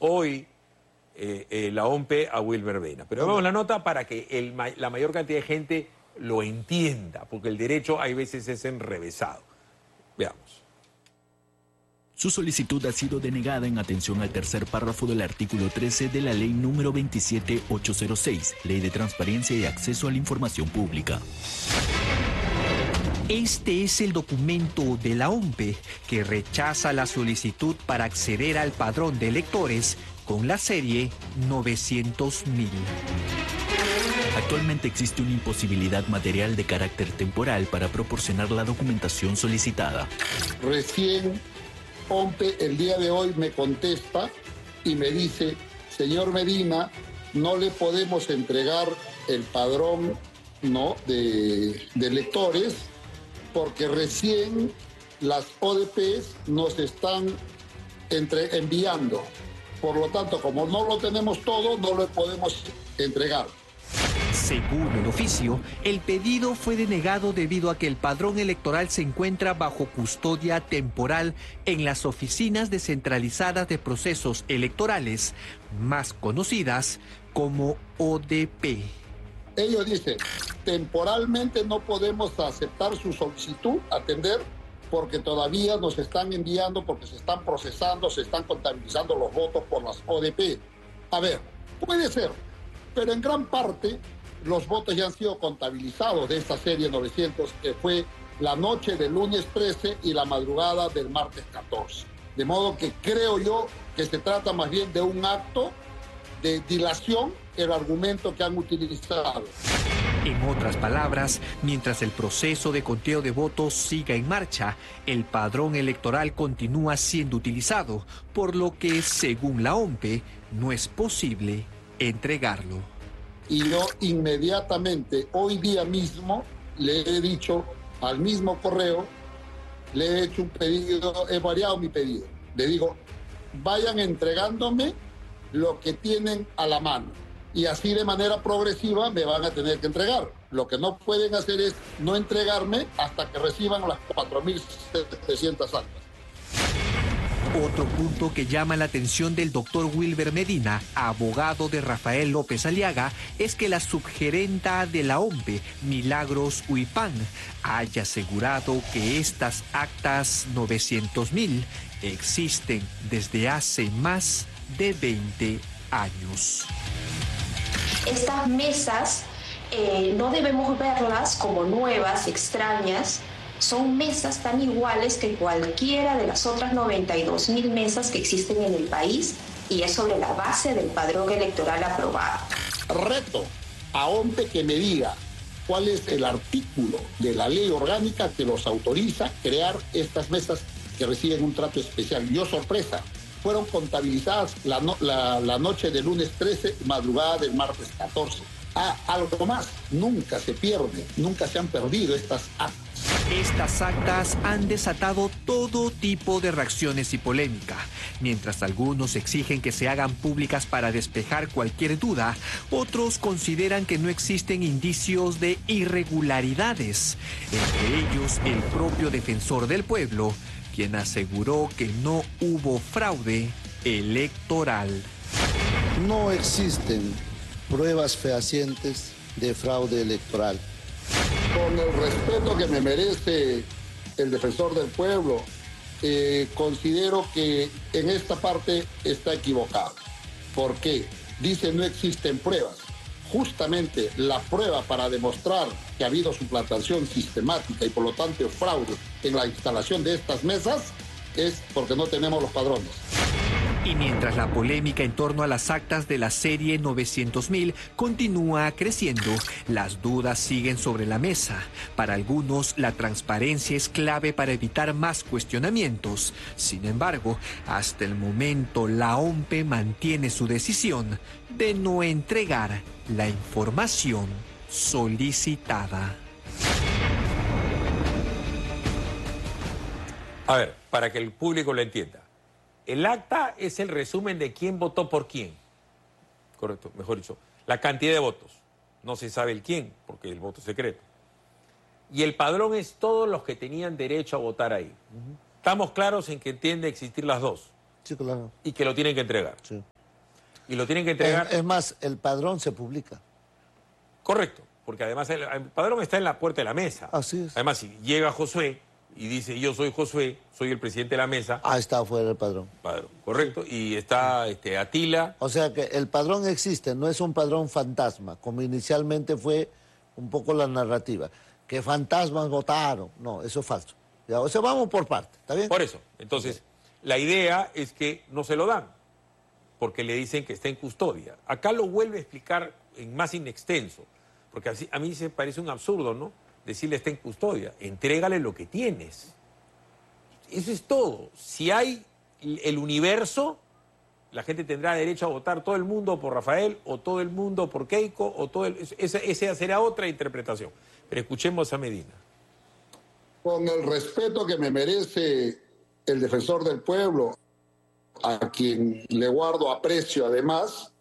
hoy la OMPE a Wilmer Mena. Pero vemos la nota para que la mayor cantidad de gente lo entienda, porque el derecho hay veces es enrevesado. Veamos. Su solicitud ha sido denegada en atención al tercer párrafo del artículo 13 de la Ley número 27806, Ley de Transparencia y Acceso a la Información Pública. Este es el documento de la OMPE que rechaza la solicitud para acceder al padrón de electores con la serie 900.000. Actualmente existe una imposibilidad material de carácter temporal para proporcionar la documentación solicitada. Recién OMPE el día de hoy me contesta y me dice: señor Medina, no le podemos entregar el padrón de electores porque recién las ODPs nos están enviando. Por lo tanto, como no lo tenemos todo, no lo podemos entregar. Según el oficio, el pedido fue denegado debido a que el padrón electoral se encuentra bajo custodia temporal en las oficinas descentralizadas de procesos electorales, más conocidas como ODP. Ellos dicen, temporalmente no podemos aceptar su solicitud, atender, porque todavía nos están enviando, porque se están procesando, se están contabilizando los votos por las ODP. A ver, puede ser, pero en gran parte los votos ya han sido contabilizados de esta serie 900, que fue la noche del lunes 13 y la madrugada del martes 14. De modo que creo yo que se trata más bien de un acto de dilación, el argumento que han utilizado. En otras palabras, mientras el proceso de conteo de votos siga en marcha, el padrón electoral continúa siendo utilizado, por lo que, según la OMPE, no es posible entregarlo. Y yo inmediatamente, hoy día mismo, le he dicho al mismo correo, le he hecho un pedido, he variado mi pedido. Le digo, vayan entregándome lo que tienen a la mano. Y así de manera progresiva me van a tener que entregar. Lo que no pueden hacer es no entregarme hasta que reciban las 4.700 actas. Otro punto que llama la atención del doctor Wilmer Medina, abogado de Rafael López Aliaga, es que la subgerenta de la OMPE, Milagros Huipán, haya asegurado que estas actas 900.000 existen desde hace más de 20 años. Estas mesas no debemos verlas como nuevas, extrañas. Son mesas tan iguales que cualquiera de las otras 92.000 mesas que existen en el país, y es sobre la base del padrón electoral aprobado. Reto a OMPE que me diga cuál es el artículo de la ley orgánica que los autoriza crear estas mesas que reciben un trato especial. Yo, sorpresa, fueron contabilizadas la noche del lunes 13, madrugada del martes 14. Algo más, nunca se pierde, nunca se han perdido estas actas. Estas actas han desatado todo tipo de reacciones y polémica. Mientras algunos exigen que se hagan públicas para despejar cualquier duda, otros consideran que no existen indicios de irregularidades. Entre ellos, el propio defensor del pueblo, quien aseguró que no hubo fraude electoral. No existen pruebas fehacientes de fraude electoral. Con el respeto que me merece el defensor del pueblo, considero que en esta parte está equivocado. ¿Por qué? Dice no existen pruebas. Justamente la prueba para demostrar que ha habido suplantación sistemática y por lo tanto fraude en la instalación de estas mesas es porque no tenemos los padrones. Y mientras la polémica en torno a las actas de la serie 900.000 continúa creciendo, las dudas siguen sobre la mesa. Para algunos, la transparencia es clave para evitar más cuestionamientos. Sin embargo, hasta el momento, la OMPE mantiene su decisión de no entregar la información solicitada. A ver, para que el público lo entienda. El acta es el resumen de quién votó por quién. Correcto, mejor dicho. La cantidad de votos. No se sabe el quién, porque el voto es secreto. Y el padrón es todos los que tenían derecho a votar ahí. ¿Estamos claros en que entiende existir las dos? Sí, claro. Y que lo tienen que entregar. Sí. y lo tienen que entregar. Es más, el padrón se publica. Correcto, porque además el padrón está en la puerta de la mesa. Así es. Además, si llega Josué y dice, yo soy Josué, soy el presidente de la mesa. Ah, está afuera el padrón. Correcto, y está Atila. O sea que el padrón existe, no es un padrón fantasma, como inicialmente fue un poco la narrativa. Que fantasmas votaron. No, eso es falso. Ya, o sea, vamos por parte, ¿está bien? Por eso. Entonces, la idea es que no se lo dan, porque le dicen que está en custodia. Acá lo vuelve a explicar en más inextenso, porque así, a mí se parece un absurdo, ¿no? Decirle está en custodia, entrégale lo que tienes. Eso es todo. Si hay el universo, la gente tendrá derecho a votar todo el mundo por Rafael, o todo el mundo por Keiko, o todo esa será otra interpretación. Pero escuchemos a Medina. Con el respeto que me merece el defensor del pueblo, a quien le guardo aprecio además,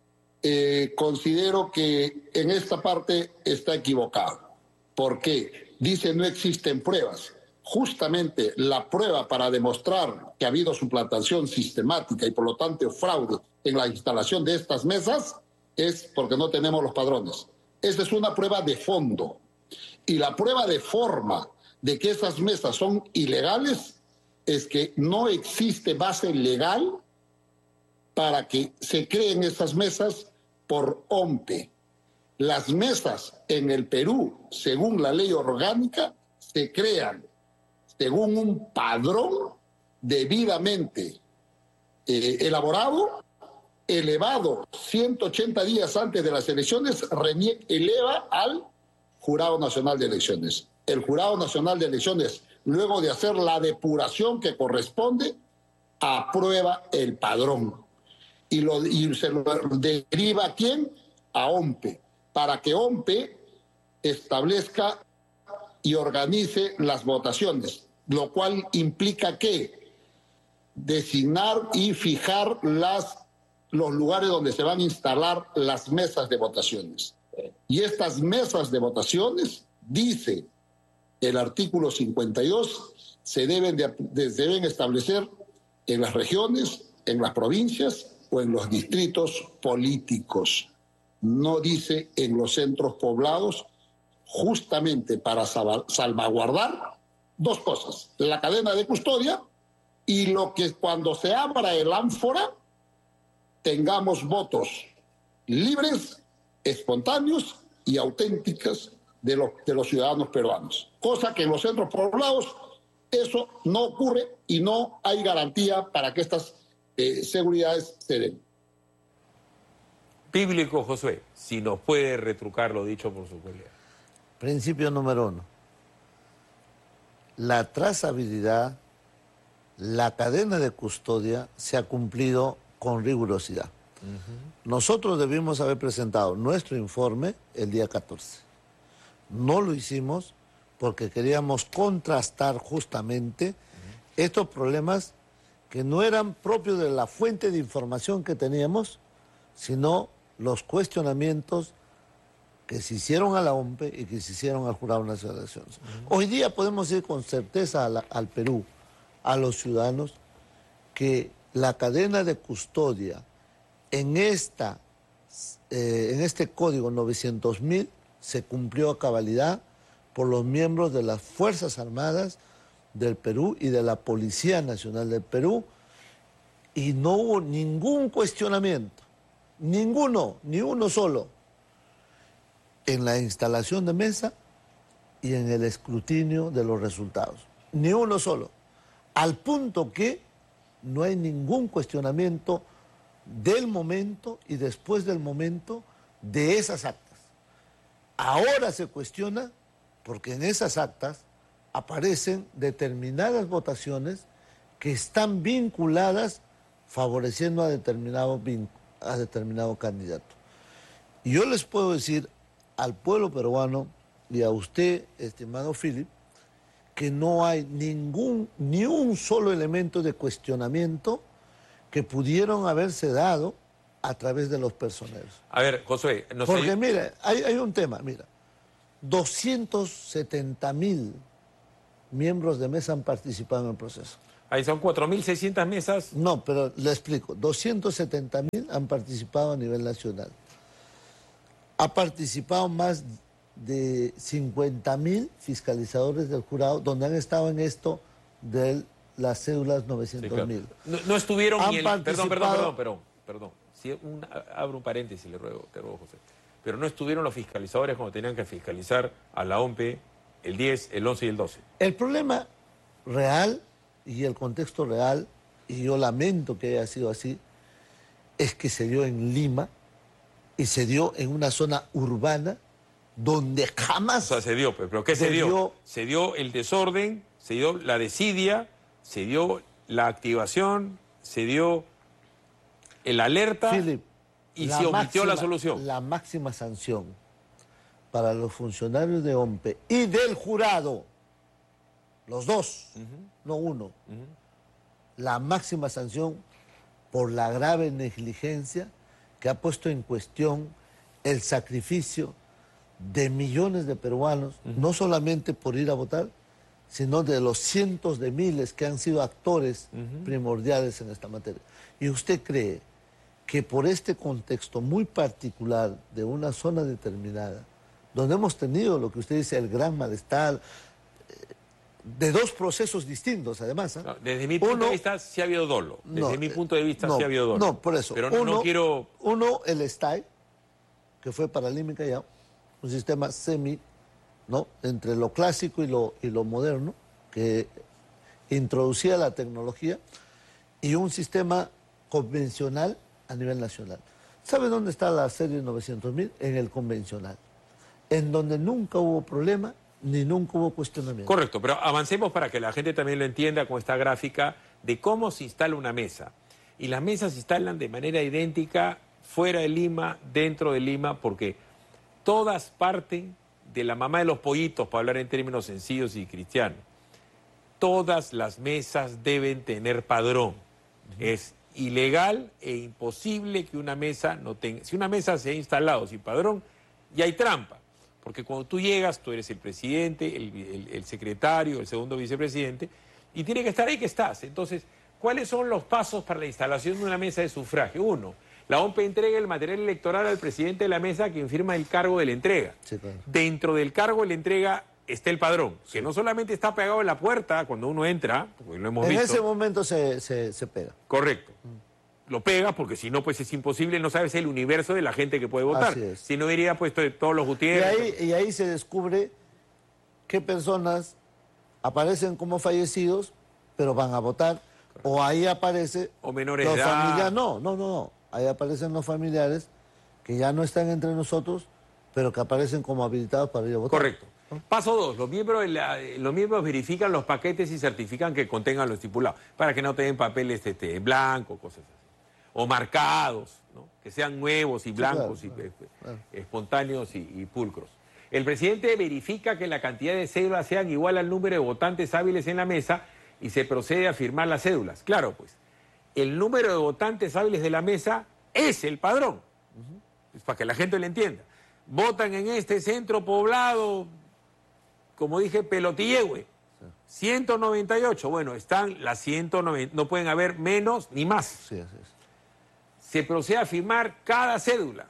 considero que en esta parte está equivocado. ¿Por qué? Dice no existen pruebas. Justamente la prueba para demostrar que ha habido suplantación sistemática y por lo tanto fraude en la instalación de estas mesas es porque no tenemos los padrones. Esta es una prueba de fondo. Y la prueba de forma de que esas mesas son ilegales es que no existe base legal para que se creen esas mesas por OMPE. Las mesas en el Perú, según la ley orgánica, se crean según un padrón debidamente elaborado, elevado 180 días antes de las elecciones, RENIEC eleva al Jurado Nacional de Elecciones. El Jurado Nacional de Elecciones, luego de hacer la depuración que corresponde, aprueba el padrón. Y se lo deriva ¿a quién? A OMPE, para que OMPE establezca y organice las votaciones, lo cual implica que designar y fijar los lugares donde se van a instalar las mesas de votaciones. Y estas mesas de votaciones, dice el artículo 52, se deben establecer en las regiones, en las provincias o en los distritos políticos. No dice en los centros poblados, justamente para salvaguardar dos cosas: la cadena de custodia y lo que cuando se abra el ánfora tengamos votos libres, espontáneos y auténticos de los ciudadanos peruanos. Cosa que en los centros poblados eso no ocurre y no hay garantía para que estas seguridades se den. Bíblico Josué, si nos puede retrucar lo dicho por su colega. Principio número 1. La trazabilidad, la cadena de custodia se ha cumplido con rigurosidad. Nosotros debimos haber presentado nuestro informe el día 14. No lo hicimos porque queríamos contrastar justamente estos problemas que no eran propios de la fuente de información que teníamos, sino los cuestionamientos que se hicieron a la OMPE y que se hicieron al Jurado Nacional de Elecciones. Hoy día podemos decir con certeza al Perú, a los ciudadanos, que la cadena de custodia en este código 900.000 se cumplió a cabalidad por los miembros de las Fuerzas Armadas del Perú y de la Policía Nacional del Perú, y no hubo ningún cuestionamiento, ninguno, ni uno solo, en la instalación de mesa y en el escrutinio de los resultados. Ni uno solo. Al punto que no hay ningún cuestionamiento del momento y después del momento de esas actas. Ahora se cuestiona porque en esas actas aparecen determinadas votaciones que están vinculadas favoreciendo a determinado candidato. Y yo les puedo decir al pueblo peruano y a usted, estimado Philip, que no hay ni un solo elemento de cuestionamiento que pudieron haberse dado a través de los personeros. A ver, Josué, no sé. Porque mira, hay un tema, mira, 270.000 miembros de mesa han participado en el proceso. Ahí son 4.600 mesas. No, pero le explico. 270.000 han participado a nivel nacional. Ha participado más de 50.000 fiscalizadores del jurado, donde han estado en esto de las cédulas 900.000. Sí, claro. No estuvieron ni el... participado... Perdón. Si abro un paréntesis, te ruego, José. Pero no estuvieron los fiscalizadores cuando tenían que fiscalizar a la OMPE el 10, el 11 y el 12. El problema real y el contexto real, y yo lamento que haya sido así, es que se dio en Lima y se dio en una zona urbana donde jamás... O sea, se dio, pero ¿qué se dio? Se dio el desorden, se dio la desidia, se dio la activación, se dio el alerta, Philip, y se omitió la solución. La máxima sanción para los funcionarios de OMPE y del jurado, los dos, no uno, la máxima sanción por la grave negligencia que ha puesto en cuestión el sacrificio de millones de peruanos, no solamente por ir a votar, sino de los cientos de miles que han sido actores primordiales en esta materia. ¿Y usted cree que por este contexto muy particular de una zona determinada, donde hemos tenido lo que usted dice, el gran malestar, de dos procesos distintos además? No, desde mi punto de vista sí ha habido dolo. Desde mi punto de vista sí ha habido dolo. No, por eso. Pero no quiero... Uno, el STAI, que fue para Lima y Callao, un sistema ¿no?, entre lo clásico y lo moderno, que introducía la tecnología, y un sistema convencional a nivel nacional. ¿Sabe dónde está la serie 900.000? En el convencional, en donde nunca hubo problema ni nunca hubo cuestionamiento. Correcto, pero avancemos para que la gente también lo entienda con esta gráfica de cómo se instala una mesa. Y las mesas se instalan de manera idéntica fuera de Lima, dentro de Lima, porque todas parten de la mamá de los pollitos, para hablar en términos sencillos y cristianos. Todas las mesas deben tener padrón. Es ilegal e imposible que una mesa no tenga... Si una mesa se ha instalado sin padrón, ya hay trampa. Porque cuando tú llegas, tú eres el presidente, el secretario, el segundo vicepresidente, y tiene que estar ahí que estás. Entonces, ¿cuáles son los pasos para la instalación de una mesa de sufragio? Uno, la OMPE entrega el material electoral al presidente de la mesa, quien firma el cargo de la entrega. Sí, claro. Dentro del cargo de la entrega está el padrón, que no solamente está pegado en la puerta cuando uno entra, porque lo hemos visto. En ese momento se pega. Correcto. Lo pega porque si no, pues es imposible, no sabes el universo de la gente que puede votar. Así es. Si no, iría puesto de todos los Gutiérrez. Y ahí se descubre qué personas aparecen como fallecidos, pero van a votar. O ahí aparece... O menores los de edad. familiares. No. Ahí aparecen los familiares que ya no están entre nosotros, pero que aparecen como habilitados para ir a votar. Correcto. Paso 2. Los miembros verifican los paquetes y certifican que contengan lo estipulado, para que no tengan papeles blancos, cosas así. O marcados, ¿no? Que sean nuevos y blancos, sí, claro. Espontáneos y pulcros. El presidente verifica que la cantidad de cédulas sean igual al número de votantes hábiles en la mesa y se procede a firmar las cédulas. Claro, pues, el número de votantes hábiles de la mesa es el padrón. Es para que la gente lo entienda. Votan en este centro poblado, como dije, Pelotillehue, 198. Bueno, están las 190, no pueden haber menos ni más. Sí, así es. Se procede a firmar cada cédula.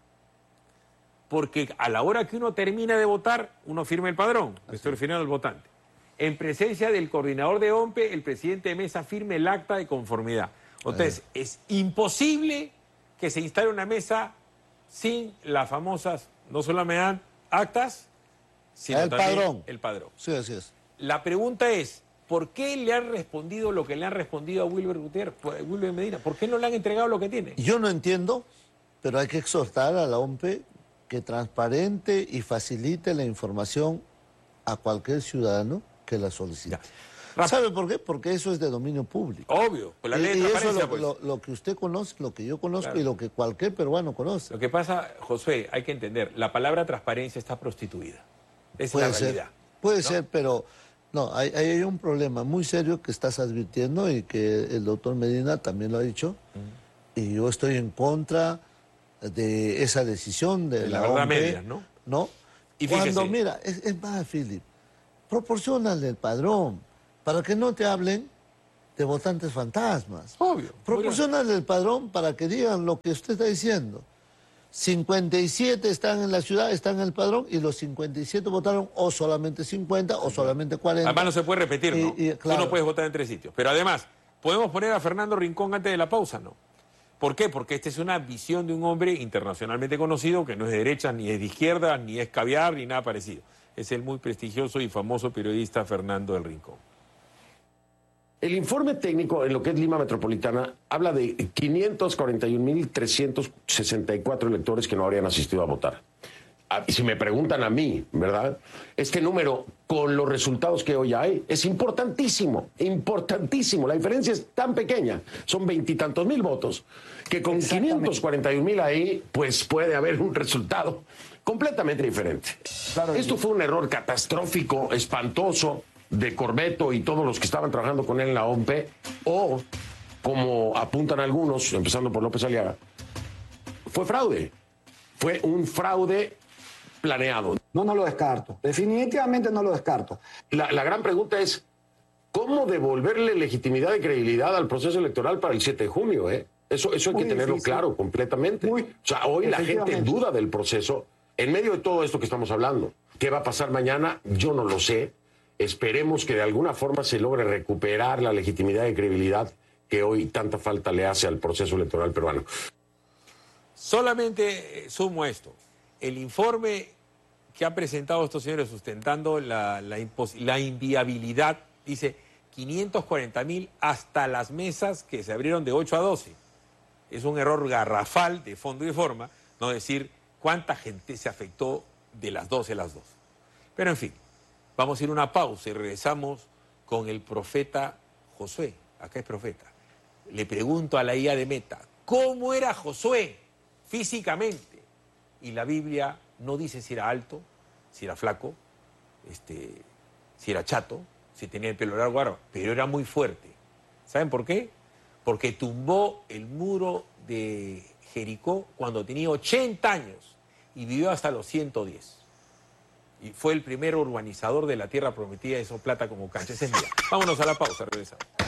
Porque a la hora que uno termina de votar, uno firma el padrón. Me estoy refiriendo al votante. En presencia del coordinador de OMPE, el presidente de mesa firme el acta de conformidad. Entonces, es imposible que se instale una mesa sin las famosas, no solamente actas, sino el también padrón. el padrón. Sí, así es. La pregunta es, ¿por qué le han respondido lo que le han respondido a Wilber Gutiérrez, Wilber Medina? ¿Por qué no le han entregado lo que tiene? Yo no entiendo, pero hay que exhortar a la OMPE que transparente y facilite la información a cualquier ciudadano que la solicite. ¿Sabe por qué? Porque eso es de dominio público. Obvio, pues la ley de y eso transparencia, es lo que usted conoce, lo que yo conozco, claro, y lo que cualquier peruano conoce. Lo que pasa, Josué, hay que entender, la palabra transparencia está prostituida. Es la realidad. Puede ser, pero no, hay un problema muy serio que estás advirtiendo y que el doctor Medina también lo ha dicho, y yo estoy en contra de esa decisión de la verdad OMPE, media, ¿no? ¿No? Y cuando, fíjese, mira, es más, Philip, proporciónale el padrón para que no te hablen de votantes fantasmas. Obvio. Proporcionale el padrón para que digan lo que usted está diciendo. 57 están en la ciudad, están en el padrón, y los 57 votaron o solamente 50 o solamente 40. Además no se puede repetir, ¿no? Claro. Tú no puedes votar en 3 sitios. Pero además, podemos poner a Fernando Rincón antes de la pausa, ¿no? ¿Por qué? Porque esta es una visión de un hombre internacionalmente conocido que no es de derecha, ni es de izquierda, ni es caviar, ni nada parecido. Es el muy prestigioso y famoso periodista Fernando del Rincón. El informe técnico en lo que es Lima Metropolitana habla de 541.364 electores que no habrían asistido a votar. Si me preguntan a mí, ¿verdad? Este número, con los resultados que hoy hay, es importantísimo, importantísimo. La diferencia es tan pequeña, son 20 y tantos mil votos, que con 541.000 ahí, pues puede haber un resultado completamente diferente. Claro, esto fue un error catastrófico, espantoso, de Corbeto y todos los que estaban trabajando con él en la OMP, o, como apuntan algunos, empezando por López Aliaga, fue fraude. Fue un fraude planeado. No lo descarto. Definitivamente no lo descarto. La gran pregunta es, ¿cómo devolverle legitimidad y credibilidad al proceso electoral para el 7 de junio? Eso hay que tenerlo claro completamente. O sea, hoy la gente duda del proceso en medio de todo esto que estamos hablando. ¿Qué va a pasar mañana? Yo no lo sé. Esperemos que de alguna forma se logre recuperar la legitimidad y credibilidad que hoy tanta falta le hace al proceso electoral peruano. Solamente sumo esto. El informe que ha presentado estos señores sustentando la inviabilidad, dice 540.000 hasta las mesas que se abrieron de 8 a 12. Es un error garrafal de fondo y de forma, no decir cuánta gente se afectó de las 12 a las 2. Pero en fin. Vamos a ir a una pausa y regresamos con el profeta Josué. Acá es profeta. Le pregunto a la IA de Meta, ¿cómo era Josué físicamente? Y la Biblia no dice si era alto, si era flaco, si era chato, si tenía el pelo largo, pero era muy fuerte. ¿Saben por qué? Porque tumbó el muro de Jericó cuando tenía 80 años y vivió hasta los 110. Y fue el primer urbanizador de la tierra prometida, hizo plata como cancha. Ese es mía. Vámonos a la pausa, regresamos.